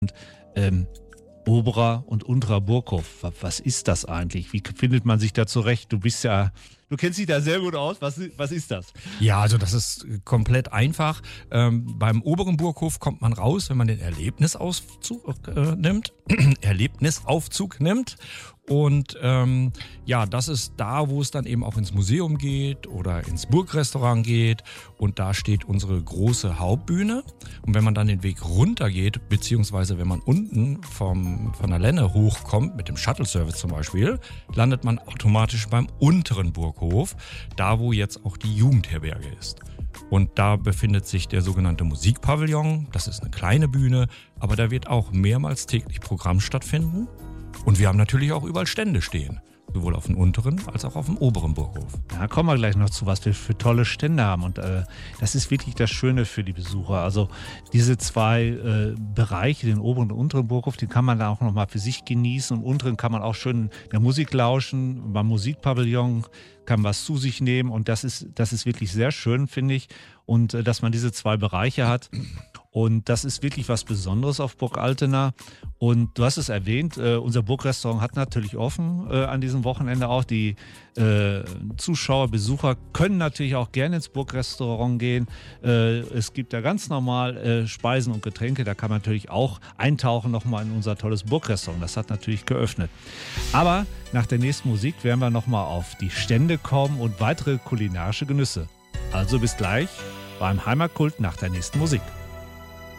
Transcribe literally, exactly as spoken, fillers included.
Ähm, Oberer und Unterer Burghof. Was ist das eigentlich? Wie findet man sich da zurecht? Du bist ja, du kennst dich da sehr gut aus. Was, was ist das? Ja, also das ist komplett einfach. Ähm, beim oberen Burghof kommt man raus, wenn man den Erlebnisaufzug äh, nimmt. Erlebnisaufzug nimmt. Und ähm, ja, das ist da, wo es dann eben auch ins Museum geht oder ins Burgrestaurant geht. Und da steht unsere große Hauptbühne. Und wenn man dann den Weg runter geht, beziehungsweise wenn man unten vom, von der Lenne hochkommt, mit dem Shuttle-Service zum Beispiel, landet man automatisch beim unteren Burghof, da wo jetzt auch die Jugendherberge ist. Und da befindet sich der sogenannte Musikpavillon. Das ist eine kleine Bühne, aber da wird auch mehrmals täglich Programm stattfinden. Und wir haben natürlich auch überall Stände stehen. Sowohl auf dem unteren als auch auf dem oberen Burghof. Ja, kommen wir gleich noch zu, was wir für tolle Stände haben. Und äh, das ist wirklich das Schöne für die Besucher. Also diese zwei äh, Bereiche, den oberen und unteren Burghof, die kann man da auch nochmal für sich genießen. Im unteren kann man auch schön der Musik lauschen. Beim Musikpavillon kann was zu sich nehmen. Und das ist, das ist wirklich sehr schön, finde ich. Und äh, dass man diese zwei Bereiche hat. Und das ist wirklich was Besonderes auf Burg Altena. Und du hast es erwähnt, äh, unser Burgrestaurant hat natürlich offen äh, an diesem Wochenende auch. Die äh, Zuschauer, Besucher können natürlich auch gerne ins Burgrestaurant gehen. Äh, es gibt ja ganz normal äh, Speisen und Getränke. Da kann man natürlich auch eintauchen nochmal in unser tolles Burgrestaurant. Das hat natürlich geöffnet. Aber nach der nächsten Musik werden wir nochmal auf die Stände kommen und weitere kulinarische Genüsse. Also bis gleich beim Heimatkult nach der nächsten Musik.